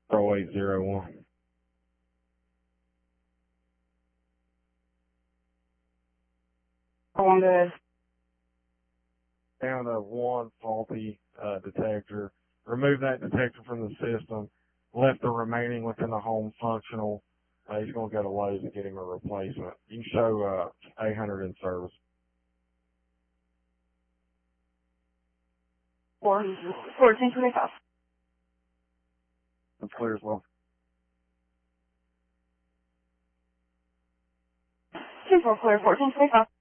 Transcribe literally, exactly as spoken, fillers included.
zero eight zero one. One good. Found a one faulty uh, detector. Removed that detector from the system. Left the remaining within the home functional. Uh, he's going to go to Lowe's and get him a replacement. You can show uh, eight hundred in service. Four, fourteen twenty-five. That's clear as well. Two four clear, fourteen twenty-five.